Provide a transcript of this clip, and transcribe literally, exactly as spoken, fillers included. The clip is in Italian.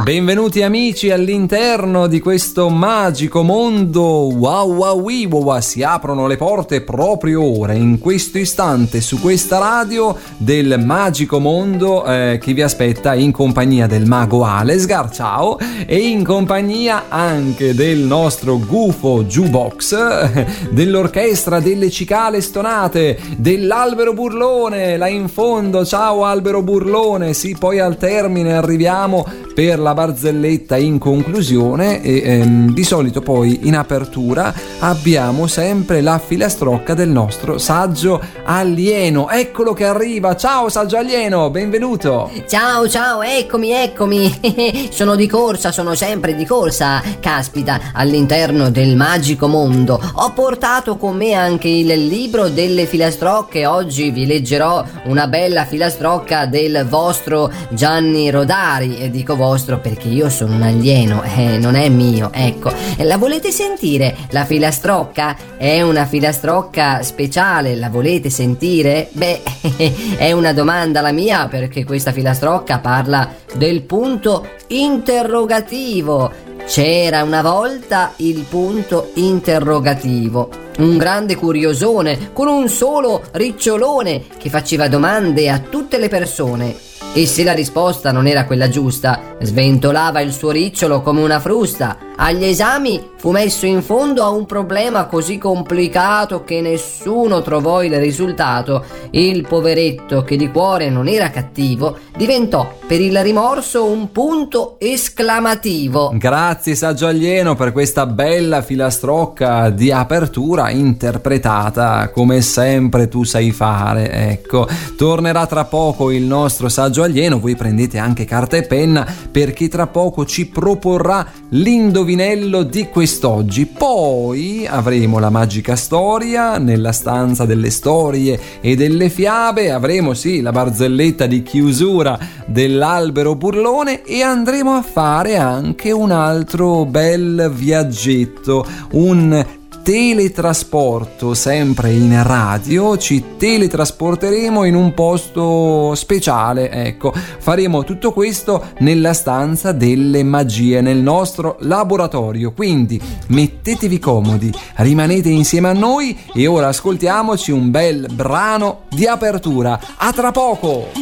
Benvenuti amici all'interno di questo magico mondo. Wow wow wii wow, si aprono le porte proprio ora, in questo istante, su questa radio del magico mondo eh, che vi aspetta in compagnia del mago Alesgar, ciao, e in compagnia anche del nostro gufo jukebox, dell'orchestra delle cicale stonate, dell'albero burlone là in fondo. Ciao albero burlone. Sì, poi al termine arriviamo per la barzelletta in conclusione e ehm, di solito poi in apertura abbiamo sempre la filastrocca del nostro saggio alieno. Eccolo che arriva. Ciao saggio alieno, benvenuto. Ciao ciao, eccomi eccomi. Sono di corsa, sono sempre di corsa. Caspita, all'interno del magico mondo ho portato con me anche il libro delle filastrocche. Oggi vi leggerò una bella filastrocca del vostro Gianni Rodari, e dico vostro perché io sono un alieno, eh, non è mio, ecco. La volete sentire? La filastrocca è una filastrocca speciale, la volete sentire? Beh, è una domanda la mia, perché questa filastrocca parla del punto interrogativo. C'era una volta il punto interrogativo, un grande curiosone con un solo ricciolone che faceva domande a tutte le persone. E se la risposta non era quella giusta, sventolava il suo ricciolo come una frusta. Agli esami fu messo in fondo a un problema così complicato che nessuno trovò il risultato. Il poveretto, che di cuore non era cattivo, diventò per il rimorso un punto esclamativo. Grazie saggio alieno per questa bella filastrocca di apertura interpretata come sempre tu sai fare. Ecco, tornerà tra poco il nostro saggio alieno. Voi prendete anche carta e penna, perché tra poco ci proporrà l'indovinello di quest'oggi. Poi avremo la magica storia nella stanza delle storie e delle fiabe. Avremo sì la barzelletta di chiusura dell'albero burlone e andremo a fare anche un altro bel viaggetto, un teletrasporto sempre in radio. Ci teletrasporteremo in un posto speciale, ecco, faremo tutto questo nella stanza delle magie, nel nostro laboratorio. Quindi mettetevi comodi, rimanete insieme a noi e ora ascoltiamoci un bel brano di apertura. A tra poco.